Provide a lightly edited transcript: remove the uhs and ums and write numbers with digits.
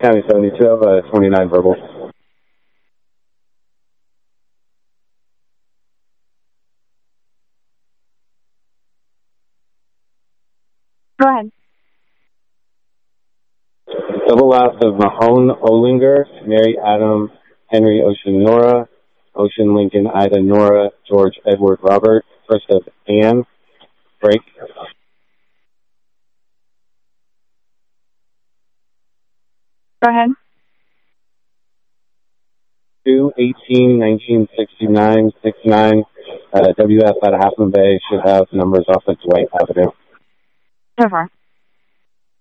County 72 of 29 verbal. Go ahead. Double last of Mahone Olinger, Mary Adam, Henry Ocean Nora, Ocean Lincoln Ida Nora, George Edward Robert, first of Anne, break. Go ahead. 2/18/1969, 69, WF out of Half Moon Bay should have numbers off of Dwight Avenue. So far.